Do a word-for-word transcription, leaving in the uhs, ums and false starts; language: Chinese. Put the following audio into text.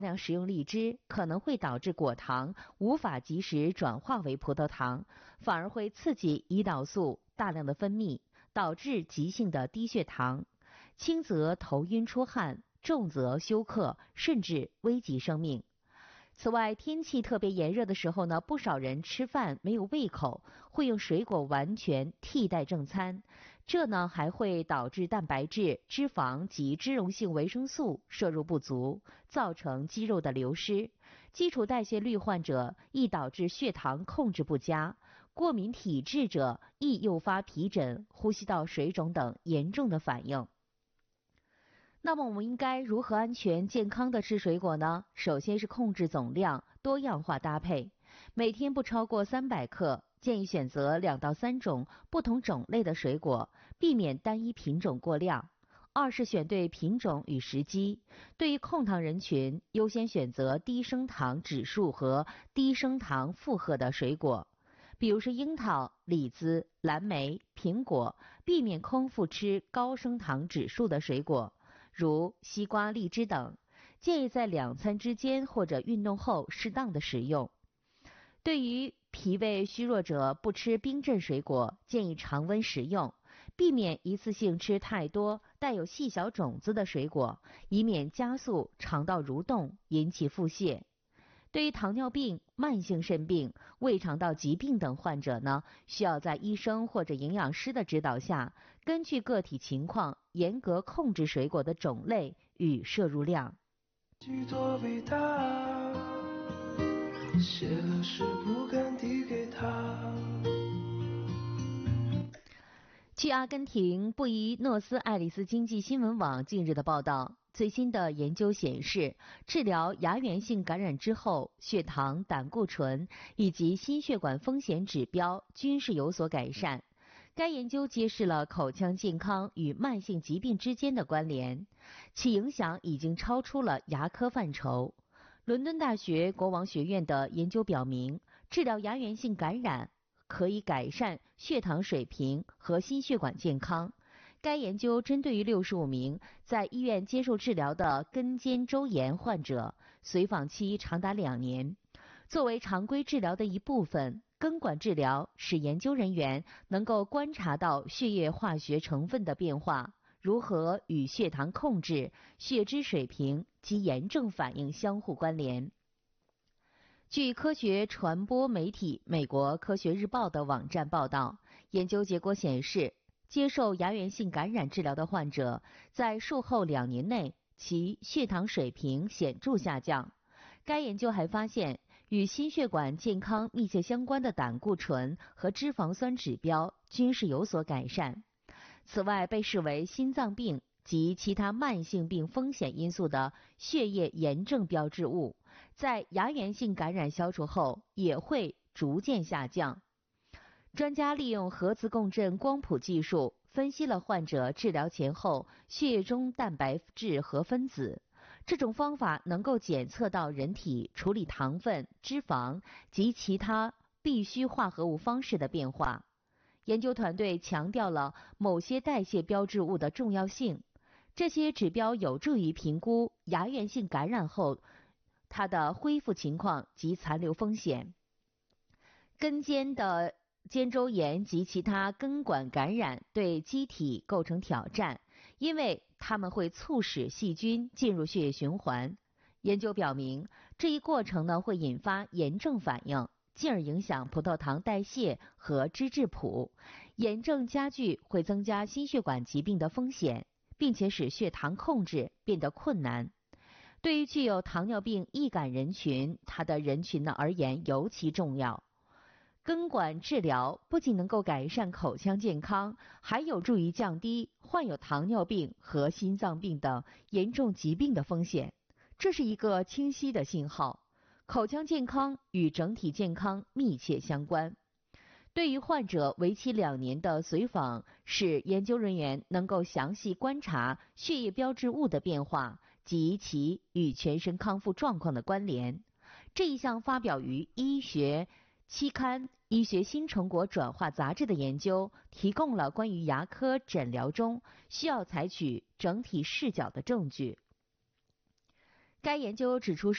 量食用荔枝可能会导致果糖无法及时转化为葡萄糖，反而会刺激胰岛素大量的分泌，导致急性的低血糖，轻则头晕出汗，重则休克，甚至危及生命。此外，天气特别炎热的时候呢，不少人吃饭没有胃口，会用水果完全替代正餐，这呢还会导致蛋白质、脂肪及脂溶性维生素摄入不足，造成肌肉的流失。基础代谢率患者易导致血糖控制不佳，过敏体质者易诱发皮疹、呼吸道水肿等严重的反应。那么我们应该如何安全健康的吃水果呢？首先是控制总量，多样化搭配，每天不超过三百克，建议选择两到三种不同种类的水果，避免单一品种过量。二是选对品种与时机，对于控糖人群，优先选择低升糖指数和低升糖负荷的水果，比如说樱桃、李子、蓝莓、苹果，避免空腹吃高升糖指数的水果，如西瓜、荔枝等，建议在两餐之间或者运动后适当的食用。对于脾胃虚弱者，不吃冰镇水果，建议常温食用，避免一次性吃太多带有细小种子的水果，以免加速肠道蠕动，引起腹泻。对于糖尿病、慢性肾病、胃肠道疾病等患者呢，需要在医生或者营养师的指导下，根据个体情况严格控制水果的种类与摄入量。 多伟大，写了诗不敢递给他。 据阿根廷布宜诺斯艾利斯经济新闻网近日的报道，最新的研究显示，治疗牙源性感染之后，血糖、胆固醇以及心血管风险指标均是有所改善。该研究揭示了口腔健康与慢性疾病之间的关联，其影响已经超出了牙科范畴。伦敦大学国王学院的研究表明，治疗牙源性感染可以改善血糖水平和心血管健康。该研究针对于六十五名在医院接受治疗的根尖周炎患者，随访期长达两年。作为常规治疗的一部分，根管治疗使研究人员能够观察到血液化学成分的变化，如何与血糖控制、血脂水平及炎症反应相互关联。据科学传播媒体美国科学日报的网站报道，研究结果显示，接受牙源性感染治疗的患者在术后两年内，其血糖水平显著下降。该研究还发现，与心血管健康密切相关的胆固醇和脂肪酸指标均是有所改善。此外，被视为心脏病及其他慢性病风险因素的血液炎症标志物，在牙源性感染消除后也会逐渐下降。专家利用核磁共振光谱技术分析了患者治疗前后血液中蛋白质和分子，这种方法能够检测到人体处理糖分、脂肪及其他必需化合物方式的变化。研究团队强调了某些代谢标志物的重要性，这些指标有助于评估牙源性感染后它的恢复情况及残留风险。根尖的肩周炎及其他根管感染对机体构成挑战，因为它们会促使细菌进入血液循环。研究表明，这一过程呢会引发炎症反应，进而影响葡萄糖代谢和脂质谱。炎症加剧会增加心血管疾病的风险，并且使血糖控制变得困难。对于具有糖尿病易感人群，它的人群呢而言尤其重要。根管治疗不仅能够改善口腔健康，还有助于降低患有糖尿病和心脏病等严重疾病的风险。这是一个清晰的信号，口腔健康与整体健康密切相关。对于患者为期两年的随访，使研究人员能够详细观察血液标志物的变化及其与全身康复状况的关联。这一项发表于医学期刊《医学新成果转化杂志》的研究，提供了关于牙科诊疗中需要采取整体视角的证据。该研究指出